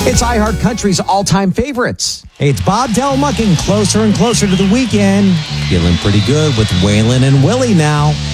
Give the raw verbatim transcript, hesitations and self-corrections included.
It's iHeart Country's all-time favorites. Hey, it's Bob Delmucking, closer and closer to the weekend. Feeling pretty good with Waylon and Willie now.